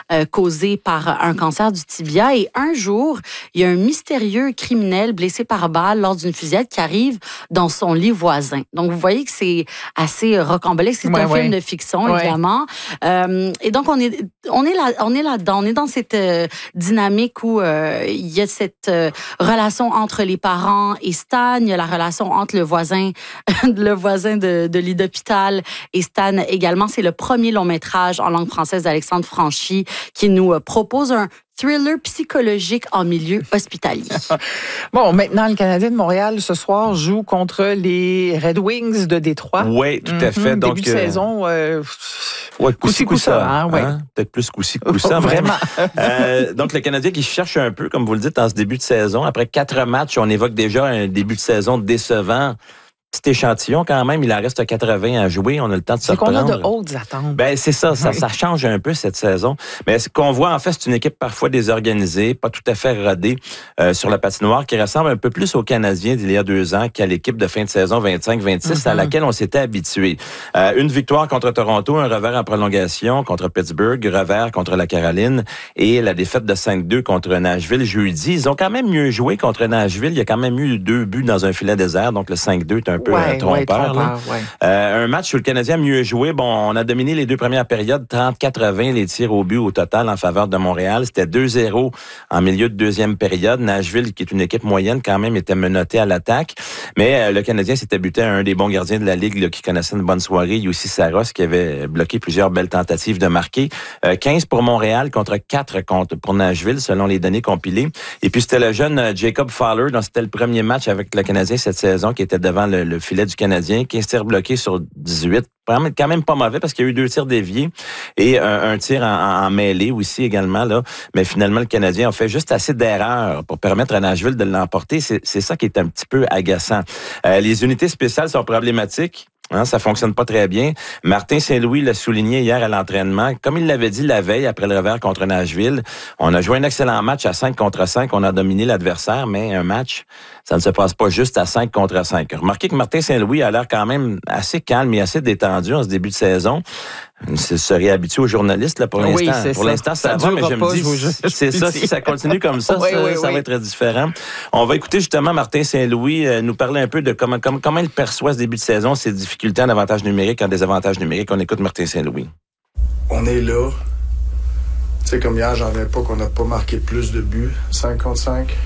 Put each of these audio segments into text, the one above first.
causée par un cancer du tibia. Et un jour, il y a un mystérieux criminel blessé par balle lors d'une fusillade qui arrive dans son lit voisin. Donc, vous voyez que c'est assez rocambolesque. C'est un film de fiction, évidemment. Et donc, on est là-dedans. On est dans cette dynamique où il y a cette relation entre les parents et Stan. Il y a la relation entre le voisin de lit d'hôpital et Stan également. C'est le premier long métrage en langue française d'Alexandre Franchi qui nous propose un thriller psychologique en milieu hospitalier. Bon, maintenant, le Canadien de Montréal, ce soir, joue contre les Red Wings de Détroit. Oui, tout à fait. Donc, début de saison, coup-ci, coup-ça. Hein, ouais. Peut-être plus coup-ci, coup-ça. Vraiment. Donc, le Canadien qui cherche un peu, comme vous le dites, en ce début de saison. Après 4 matchs, on évoque déjà un début de saison décevant. Petit échantillon quand même, il en reste 80 à jouer, on a le temps de se reprendre. C'est qu'on a de hautes attentes. Ben c'est ça change un peu cette saison. Mais ce qu'on voit en fait, c'est une équipe parfois désorganisée, pas tout à fait rodée sur la patinoire, qui ressemble un peu plus aux Canadiens d'il y a 2 ans qu'à l'équipe de fin de saison 25-26 à laquelle on s'était habitué. Une victoire contre Toronto, un revers en prolongation contre Pittsburgh, revers contre la Caroline et la défaite de 5-2 contre Nashville jeudi. Ils ont quand même mieux joué contre Nashville. Il y a quand même eu 2 buts dans un filet désert, donc le 5-2 est un peu trompeur. Un match où le Canadien a mieux joué. Bon, on a dominé les 2 premières périodes, 30-80 les tirs au but au total en faveur de Montréal. C'était 2-0 en milieu de deuxième période. Nashville, qui est une équipe moyenne, quand même, était menotté à l'attaque. Mais le Canadien s'était buté à un des bons gardiens de la Ligue là, qui connaissait une bonne soirée, Jussi Saros, qui avait bloqué plusieurs belles tentatives de marquer. 15 pour Montréal contre 4 pour Nashville, selon les données compilées. Et puis, c'était le jeune Jacob Fowler, dont c'était le premier match avec le Canadien cette saison, qui était devant le filet du Canadien, 15 tirs bloqués sur 18. Quand même pas mauvais parce qu'il y a eu 2 tirs déviés et un tir en mêlée aussi également. Là. Mais finalement, le Canadien a fait juste assez d'erreurs pour permettre à Nashville de l'emporter. C'est ça qui est un petit peu agaçant. Les unités spéciales sont problématiques. Ça fonctionne pas très bien. Martin Saint-Louis l'a souligné hier à l'entraînement. Comme il l'avait dit la veille après le revers contre Nashville, on a joué un excellent match à 5 contre 5. On a dominé l'adversaire, mais un match, ça ne se passe pas juste à 5 contre 5. Remarquez que Martin Saint-Louis a l'air quand même assez calme et assez détendu en ce début de saison. Il se réhabitue aux journalistes là, pour l'instant. Oui, pour l'instant, ça va, mais je me dis, c'est ça, si ça continue comme ça, ça va être différent. On va écouter justement Martin Saint-Louis nous parler un peu de comment il perçoit ce début de saison, ses difficultés en avantage numérique, en désavantage numérique. On écoute Martin Saint-Louis. On est là. Tu sais, comme hier, j'en reviens pas qu'on n'a pas marqué plus de buts, 5 contre 5.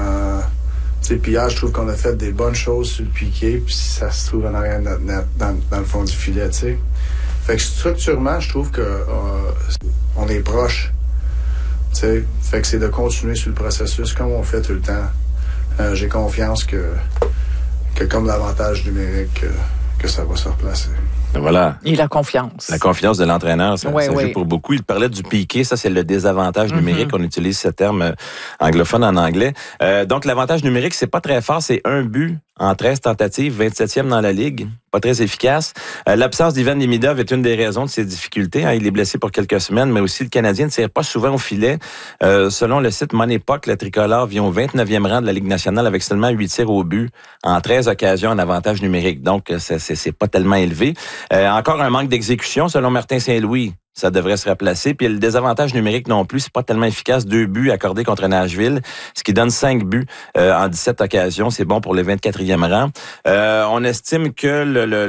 Puis hier, je trouve qu'on a fait des bonnes choses sur le piqué, puis ça se trouve en arrière de notre net, dans le fond du filet, tu sais. Fait que structurellement, je trouve que on est proche. Tu sais, fait que c'est de continuer sur le processus comme on fait tout le temps. J'ai confiance que comme l'avantage numérique, que ça va se replacer. Voilà. Et la confiance. La confiance de l'entraîneur, ça joue pour beaucoup. Il parlait du piqué, ça c'est le désavantage numérique. On utilise ce terme anglophone en anglais. Donc l'avantage numérique, c'est pas très fort, c'est 1 but en 13 tentatives, 27e dans la Ligue. Pas très efficace. L'absence d'Ivan Demidov est une des raisons de ses difficultés. Il est blessé pour quelques semaines, mais aussi le Canadien ne tire pas souvent au filet. Selon le site Moneypuck, le tricolore vient au 29e rang de la Ligue nationale avec seulement 8 tirs au but en 13 occasions en avantage numérique. Donc, c'est pas tellement élevé. Encore un manque d'exécution, selon Martin Saint-Louis. Ça devrait se replacer. Puis le désavantage numérique non plus, c'est pas tellement efficace. 2 buts accordés contre Nashville, ce qui donne 5 buts en 17 occasions. C'est bon pour le 24e rang. On estime que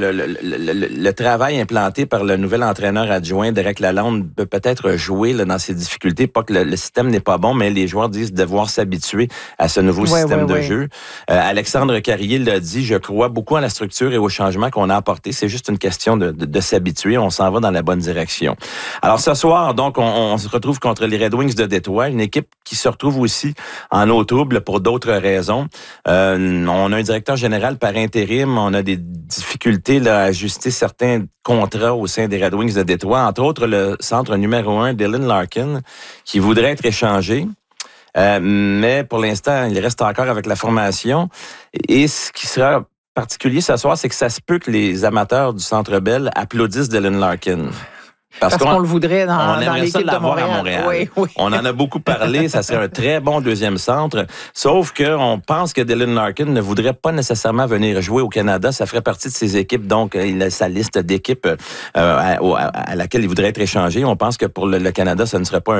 le travail implanté par le nouvel entraîneur adjoint, Derek Lalonde, peut peut-être jouer là, dans ses difficultés. Pas que le système n'est pas bon, mais les joueurs disent devoir s'habituer à ce nouveau système de jeu. Alexandre Carrier l'a dit, je crois beaucoup à la structure et au changement qu'on a apporté. C'est juste une question de s'habituer. On s'en va dans la bonne direction. Alors ce soir, donc, on se retrouve contre les Red Wings de Détroit, une équipe qui se retrouve aussi en eau trouble pour d'autres raisons. On a un directeur général par intérim, on a des difficultés là, à ajuster certains contrats au sein des Red Wings de Détroit, entre autres le centre numéro 1, Dylan Larkin, qui voudrait être échangé. Mais pour l'instant, il reste encore avec la formation. Et ce qui sera particulier ce soir, c'est que ça se peut que les amateurs du Centre Bell applaudissent Dylan Larkin. Parce qu'on le voudrait dans l'équipe de Montréal. À Montréal. Oui. On en a beaucoup parlé. Ça serait un très bon deuxième centre. Sauf qu'on pense que Dylan Larkin ne voudrait pas nécessairement venir jouer au Canada. Ça ferait partie de ses équipes. Donc, il a sa liste d'équipes à laquelle il voudrait être échangé. On pense que pour le Canada, ça ne serait pas